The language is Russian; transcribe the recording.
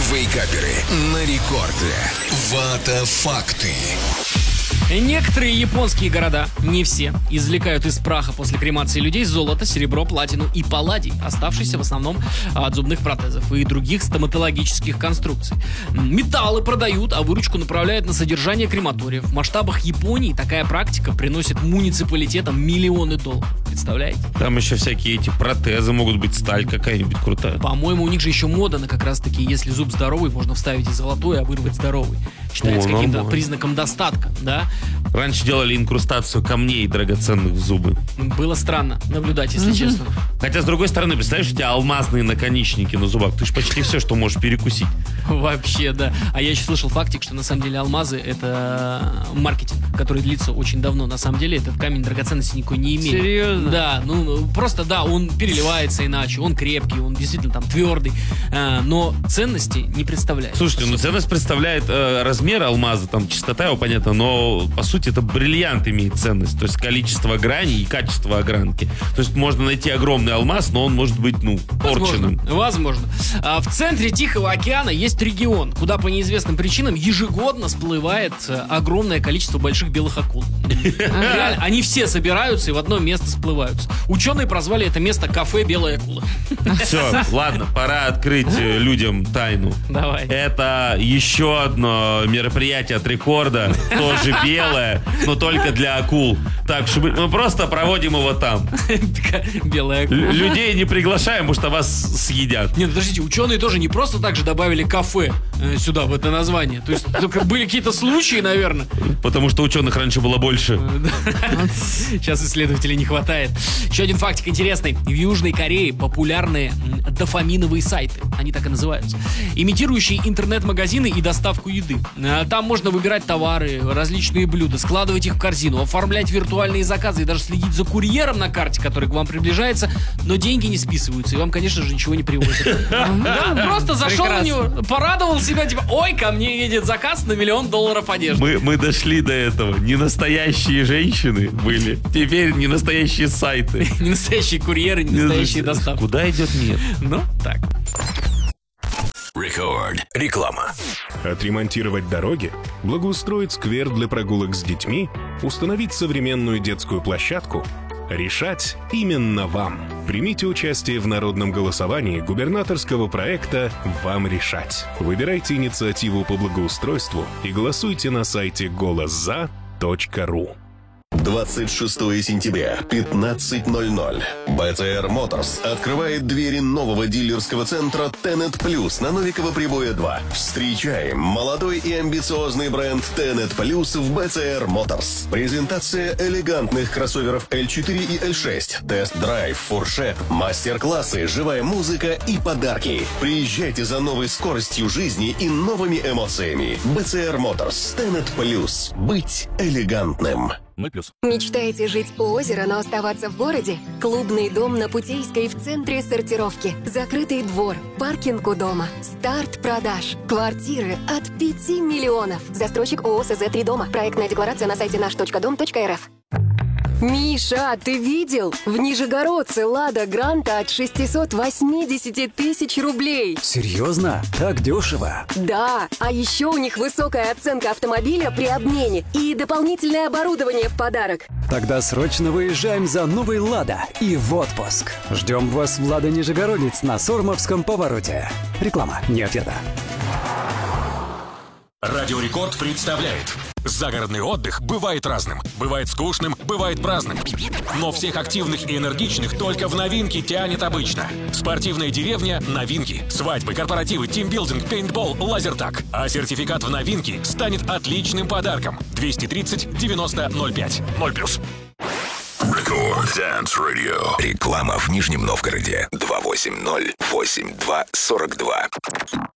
Вейкаперы на рекорде. Вата факты. Некоторые японские города, не все, извлекают из праха после кремации людей золото, серебро, платину и палладий, оставшиеся в основном от зубных протезов и других стоматологических конструкций. Металлы продают, а выручку направляют на содержание крематориев. В масштабах Японии такая практика приносит муниципалитетам миллионы долларов. Представляете? Там еще всякие эти протезы могут быть, сталь какая-нибудь крутая. По-моему, у них же еще мода на как раз-таки, если зуб здоровый, можно вставить и золотой, а вырвать здоровый. Считается каким-то нормально. признаком достатка, да? Раньше делали инкрустацию камней драгоценных в зубы. Было странно наблюдать, если честно. Хотя, с другой стороны, представляешь, у тебя алмазные наконечники на зубах. Ты же почти все, что можешь перекусить. Вообще, да. А я еще слышал фактик, что на самом деле алмазы — это маркетинг, который длится очень давно. На самом деле этот камень драгоценности никакой не имеет. Серьезно? Да, ну просто да, он переливается иначе, он крепкий, он действительно там твердый, но ценности не представляет. Слушайте, ну ценность представляет размер алмаза, там чистота его, понятно, но по сути это бриллиант имеет ценность, то есть количество граней и качество огранки. То есть можно найти огромный алмаз, но он может быть, порченным. Возможно. В центре Тихого океана есть регион, куда по неизвестным причинам ежегодно всплывает огромное количество больших белых акул. Реально, они все собираются и в одно место сплываются. Ученые прозвали это место кафе «Белая акула». Все, ладно, пора открыть людям тайну. Давай. Это еще одно мероприятие от рекорда, тоже белое, но только для акул. Так, чтобы мы просто проводим его там. Белая акула. Людей не приглашаем, потому что вас съедят. Нет, подождите, ученые тоже не просто так же добавили кафе сюда, в это название. То есть только были какие-то случаи, наверное. Потому что ученых раньше было больше. Сейчас исследователей не хватает. Еще один фактик интересный. В Южной Корее популярны дофаминовые сайты. Они так и называются. Имитирующие интернет-магазины и доставку еды. Там можно выбирать товары, различные блюда, складывать их в корзину, оформлять виртуальные заказы и даже следить за курьером на карте, который к вам приближается, но деньги не списываются, и вам, конечно же, ничего не привозят. Да, просто зашел на него, порадовал себя, типа, ой, ко мне едет заказ на $1 миллион одежды. Мы дошли до этого. Не настоящие женщины были. Теперь не настоящие сайты. Не настоящие курьеры, не настоящие доставки. Куда идет мир? Ну, так. Рекорд. Реклама. Отремонтировать дороги, благоустроить сквер для прогулок с детьми, установить современную детскую площадку — решать именно вам. Примите участие в народном голосовании губернаторского проекта «Вам решать». Выбирайте инициативу по благоустройству и голосуйте на сайте голосза.ру. 26 сентября, 15:00. БЦР Моторс открывает двери нового дилерского центра Tenet Plus на Новикова Прибоя 2. Встречаем молодой и амбициозный бренд Tenet Plus в БЦР Моторс. Презентация элегантных кроссоверов L4 и L6, тест-драйв, фуршет, мастер-классы, живая музыка и подарки. Приезжайте за новой скоростью жизни и новыми эмоциями. БЦР Моторс. Tenet Plus. Быть элегантным. Мечтаете жить у озера, но оставаться в городе? Клубный дом на Путейской в центре сортировки. Закрытый двор, паркинг у дома. Старт продаж. Квартиры от 5 миллионов. Застройщик ООО СЗ-3 дома. Проектная декларация на сайте наш.дом.рф. Миша, ты видел? В Нижегородце «Лада Гранта» от 680 тысяч рублей. Серьезно? Так дешево? Да, а еще у них высокая оценка автомобиля при обмене и дополнительное оборудование в подарок. Тогда срочно выезжаем за новой «Лада» и в отпуск. Ждем вас в «Лада Нижегородец» на Сормовском повороте. Реклама, не ответа. Радио Рекорд представляет. Загородный отдых бывает разным. Бывает скучным, бывает праздным. Но всех активных и энергичных только в новинки тянет обычно. Спортивная деревня – новинки. Свадьбы, корпоративы, тимбилдинг, пейнтбол, лазертаг. А сертификат в новинки станет отличным подарком. 230 90 05. 0+. Рекорд Dance Radio. Реклама в Нижнем Новгороде. 280-82-42.